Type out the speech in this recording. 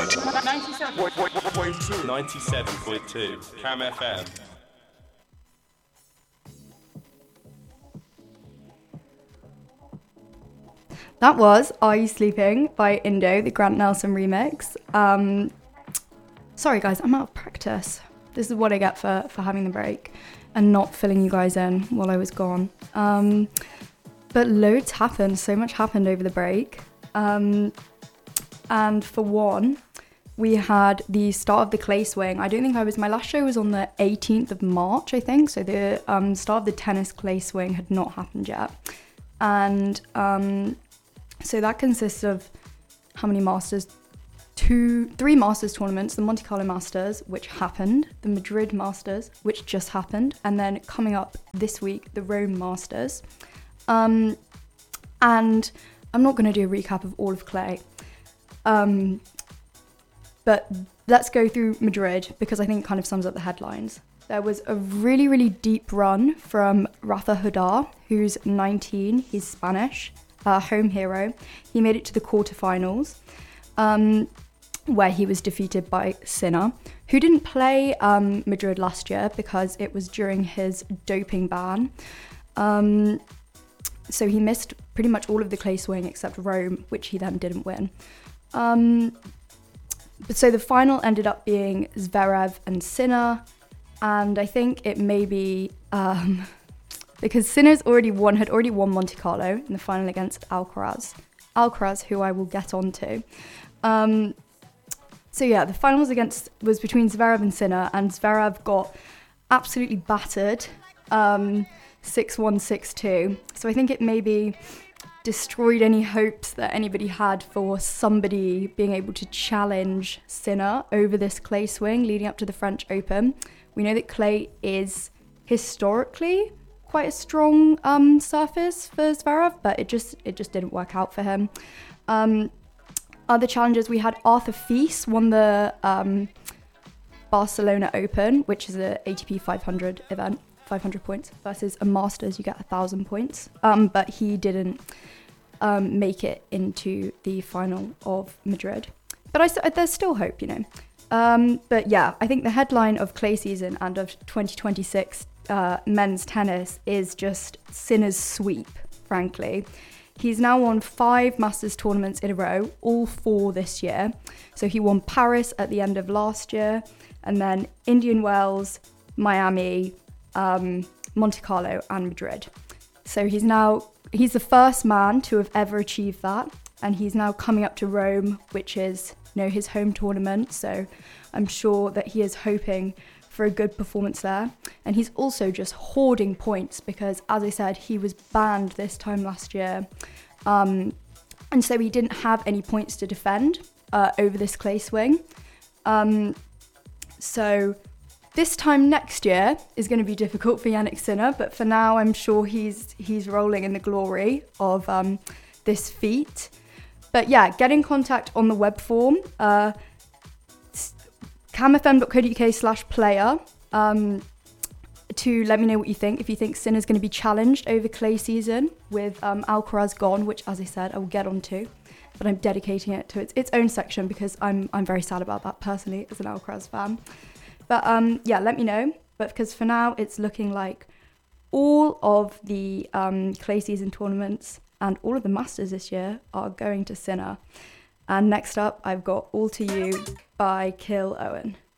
97.2 Cam FM. That was Are You Sleeping by Indo, the Grant Nelson remix. Sorry guys, I'm out of practice. This is what I get for having the break and not filling you guys in while I was gone. But loads happened, so much happened over the break. And for one, we had the start of the clay swing. My last show was on the 18th of March, I think. So the start of the tennis clay swing had not happened yet. And so that consists of how many Masters? 3 Masters tournaments, the Monte Carlo Masters, which happened, the Madrid Masters, which just happened, and then coming up this week, the Rome Masters. And I'm not going to do a recap of all of clay. But let's go through Madrid because I think it kind of sums up the headlines. There was a really, really deep run from Rafa Nadal, who's 19, he's Spanish, home hero. He made it to the quarterfinals, where he was defeated by Sinner, who didn't play Madrid last year because it was during his doping ban. So he missed pretty much all of the clay swing except Rome, which he then didn't win. But so the final ended up being Zverev and Sinner, and I think it may be because Sinner's had already won Monte Carlo in the final against Alcaraz, who I will get onto. So yeah, the final was between Zverev and Sinner, and Zverev got absolutely battered, 6-1, 6-2. So I think it maybe destroyed any hopes that anybody had for somebody being able to challenge Sinner over this clay swing leading up to the French Open. We know that clay is historically quite a strong surface for Zverev, but it just didn't work out for him. Other challenges, we had Arthur Fils won the Barcelona Open, which is a ATP 500 event, 500 points, versus a Masters, you get 1,000 points. But he didn't make it into the final of Madrid. But there's still hope, you know. But yeah, I think the headline of clay season and of 2026 men's tennis is just Sinner's sweep, frankly. He's now won 5 Masters tournaments in a row, all 4 this year. So he won Paris at the end of last year, and then Indian Wells, Miami, Monte Carlo, and Madrid. So he's the first man to have ever achieved that, and he's now coming up to Rome, which is, you know, his home tournament. So I'm sure that he is hoping for a good performance there. And he's also just hoarding points because, as I said, he was banned this time last year. And so he didn't have any points to defend over this clay swing. So this time next year is going to be difficult for Jannik Sinner, but for now I'm sure he's rolling in the glory of this feat. But yeah, get in contact on the web form. camfm.co.uk/player to let me know what you think. If you think Sinner's going to be challenged over clay season with Alcaraz gone, which, as I said, I will get onto, but I'm dedicating it to its own section because I'm very sad about that personally as an Alcaraz fan. But yeah, let me know. But because for now it's looking like all of the clay season tournaments and all of the Masters this year are going to Sinner. And next up, I've got All To You by Kill Owen.